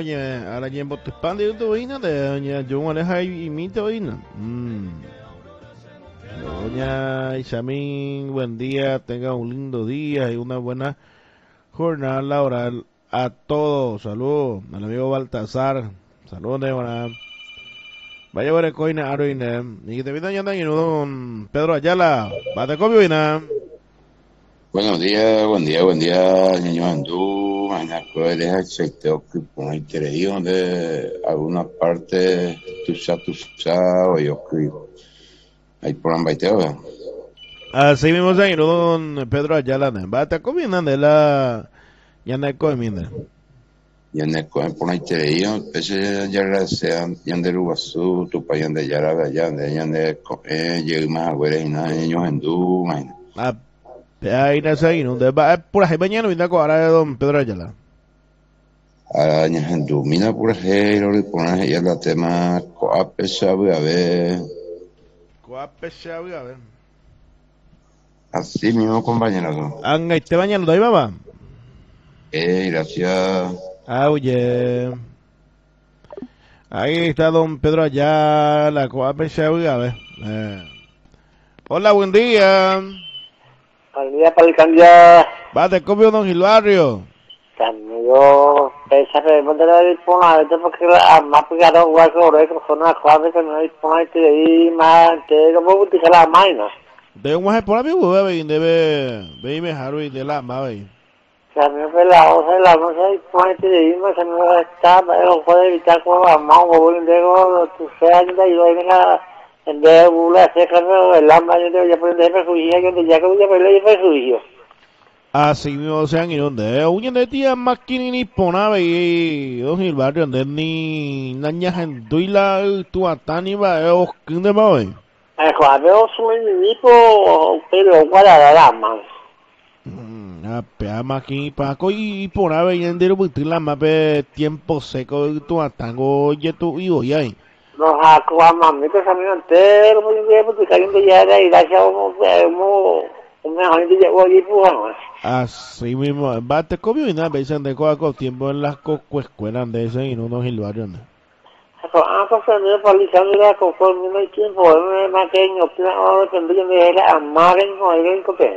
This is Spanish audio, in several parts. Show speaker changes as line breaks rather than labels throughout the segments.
oye, ahora ya en Botispán de Utuina, de doña John Aleja y Mito Ina. Doña Isamín, buen día, tenga un lindo día y una buena jornada laboral a todos. Saludos al amigo Baltasar, saludos de buena. Vaya por el coina, Aroina, y que te viene allá en don Pedro Ayala, bate copio Ina.
Buenos días, buen día, niño Andú, mañana puedes aceitar que con el de alguna parte tu sa, o yo escribo. Ahí por un baiteo.
Así mismo se don Pedro Ayala, bate copio de la ya no hay comida.
Y en el cohen por el pese ya la sean, y en de Lugasú, tu país de Yara, allá, de allá de cohen, llega más, güey, y nada, niño Andú, mañana.
Ahí no sé, no va por ahí mañana viene a cobrar de don Pedro Ayala.
Araña Andú, mina por ejemplo, y pones ya la tema, coape sabe a ver.
Coape sabe a ver.
Así mismo, compañero.
Anga este mañana lo iba.
Gracias.
Oye. Ahí está don Pedro Ayala, coape sabe a ver. Hola, buen día.
Buen día para el cambio.
Bate copio don Gilbarrio.
Yo pensaba que no era disponible porque más pegado hueco de que son las cosas que no hay disponible y más que como utilizar la máquina.
De un mujer por la vivo, bebé, debe me jaro y de la mabe.
También fue la otra y la no se disponible y más se me está, pero puede evitar como la mano o un dedo, tu sea, y yo venga en vez de bula seca, el alma, yo ya puedo dejar refugio, yo ya que voy a perder refugio.
Así mismo sean y donde huyen de tía máquina ni ponaba y don Gilbarrio donde ni naña gentuila tu atani va o kinde va hoy.
Cuando soy mi hijo, pero guarda la mano.
A pea máquina paco y ponaba y en dero butir la mape tiempo seco tu atango oye tu y hoy ahí.
Nos acabamos, mi cosa mío entero, muy bien, porque cayendo ya era y gracias a un mejor que llegó allí, pues,
Así mismo, bate cobio y nada, veces de coaco tiempo en las escuelas de ese y no don Gilbarrio.
cosa mío para lisando la conforme no hay tiempo, es más pequeño, ahora tendría que ir a más en el cote.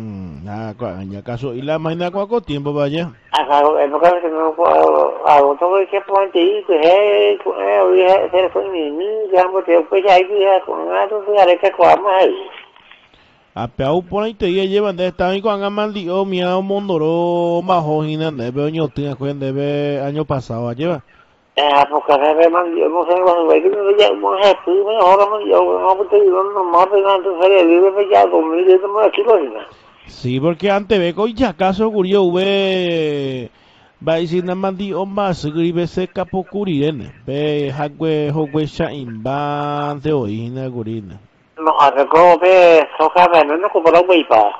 Ya acaso, y la máquina coaco tiempo vaya.
Acá, en lo que no puedo, a otro que puedan ir, que se fue mi, ya me tengo que ir ahí, con una, entonces haré que cojamos ahí.
A peau por ahí te llevan de esta y con Amandi o miado mondoro majojina de beño tiene cuenta de año pasado lleva.
Porque se ve man, yo no sé, los vehículos ya no es primo, ahora man, yo no puedo ir no más pegando en serie libre pues ya 2000 no aquí lo diga.
Sí, porque antes ve con ya acaso ocurrió ve va a decir nada más di o más escribe se capo curirene ve hagüe hogüe shain van de orina gurina.
No, arregó que soja veneno como la huipa.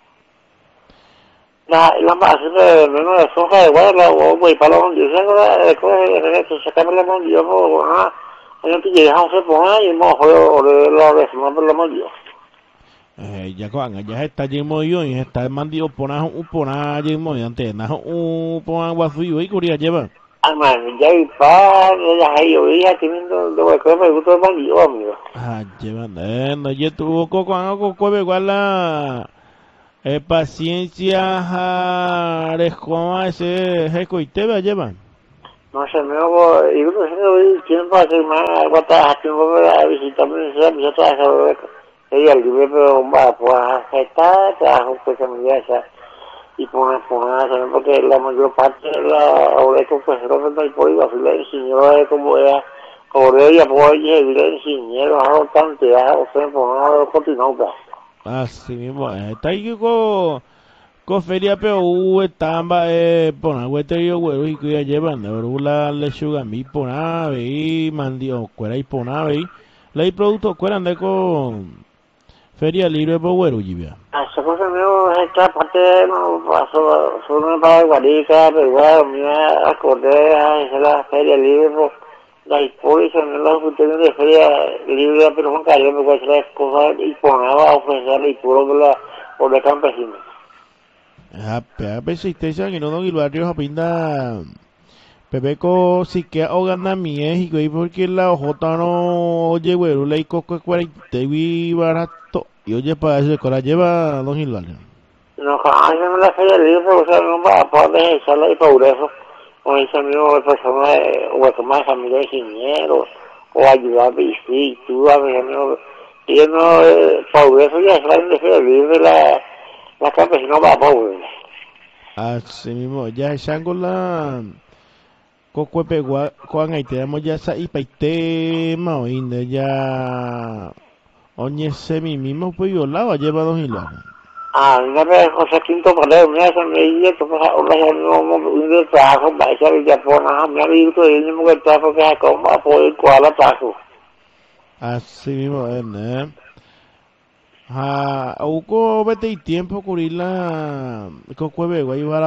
La base de veneno de soja de guarda o huipa lo que dice que se cambia la mano yo no hay que llegar a un sepona y mo lo decimos por la mano yo.
Ya con ya está lleno yo y está mandio pona un pona lleno y antes na un pona guasuyo y curia lleva.
Man, ya y pa, ya hay oía teniendo lo que me gusta más yo, amigo.
Lleva no yo tuvo coco algo cobe igual la paciencia como ese jeco y te va lleva.
No sé, me hago, y uno se me voy tiempo a hacer más, algo hasta tiempo a visitarme, se me hizo trabajo, ella libre, pero va, pues aceptar, trabajo, pues a mi casa, y poner, porque la mayor parte de la obra que pues no me por iba a ser la ingeniera como era, ella, pues ella es el ingeniero, algo tan tirado, o sea, pues no, continuó,
Así mismo, está ahí con feria pero estamba pona huete yo güero y que ya llevan de la lechuga mi pona y mandio cuera y pona y la producto cueran de con feria libre por güero y
esa cosa mío, esta parte no pasó, solo para Guarica, pero igual, mira, acordé a la feria libre, pues, la hipólisis, no la función de feria libre, pero Juan Carlos me cuesta las cosas y ponaba a ofrecer y puro por la campesina.
a persistencia que no don Gilberto pinda Pepeco si que gana México y porque la ojota no oye güero le coco 40 y barato y oye para eso que la lleva Don Hilario.
No, jamás me la feria libre, o sea, no va a poder echarla y por eso, o ese mismo persona, o que más familia de ingenieros, o ayudar a visitar, tú a mi amigo, y yo no, por eso ya salen de feria libre la campesina va a pobre.
Así mismo, ya echando la coco pegua Juan ahí tenemos ya esa y paite maoinde ya oye ese mismo pues yo la lleva Don Hilario.
Una vez José Quinto Paredes, mira, se me dice que un de trabajo, va a echar el Japón, me ha dicho y no me gusta porque es como apoyo cuál atajo.
Así mismo es, ¿eh? Uko vete y tiempo curila coco pegua y